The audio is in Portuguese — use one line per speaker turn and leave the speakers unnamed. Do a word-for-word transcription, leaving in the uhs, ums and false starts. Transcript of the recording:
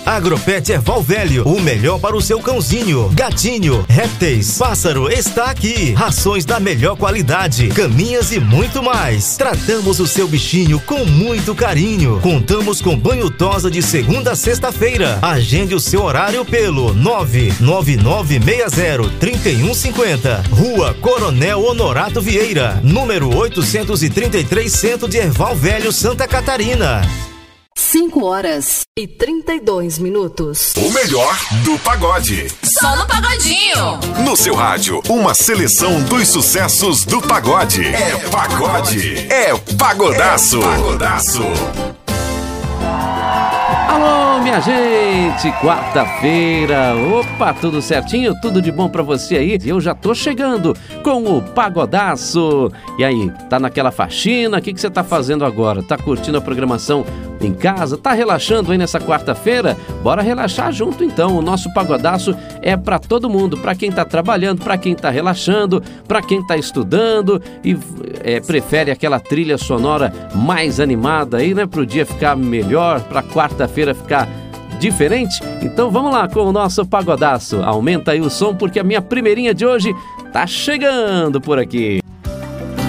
Agropet Erval Velho, o melhor para o seu cãozinho, gatinho, répteis, pássaro está aqui. Rações da melhor qualidade, caminhas e muito mais. Tratamos o seu bichinho com muito carinho. Contamos com banho tosa de segunda a sexta-feira. Agende o seu horário pelo nove nove nove seis zero três um cinco zero. Rua Coronel Honorato Vieira, número oitocentos e trinta e três, Centro de Erval Velho, Santa Catarina.
cinco horas e trinta e dois minutos.
O melhor do pagode.
Só no Pagodinho.
No seu rádio, uma seleção dos sucessos do pagode. É pagode. É pagodaço. É pagodaço.
Alô, minha gente, quarta-feira, opa, tudo certinho, tudo de bom pra você aí? Eu já tô chegando com o Pagodaço. E aí, tá naquela faxina? O que que você tá fazendo agora? Tá curtindo a programação em casa? Tá relaxando aí nessa quarta-feira? Bora relaxar junto então. O nosso Pagodaço é pra todo mundo, pra quem tá trabalhando, pra quem tá relaxando, pra quem tá estudando e é, prefere aquela trilha sonora mais animada aí, né? Pro dia ficar melhor, pra quarta-feira ficar diferente. Então vamos lá com o nosso Pagodaço. Aumenta aí o som porque a minha primeirinha de hoje tá chegando por aqui.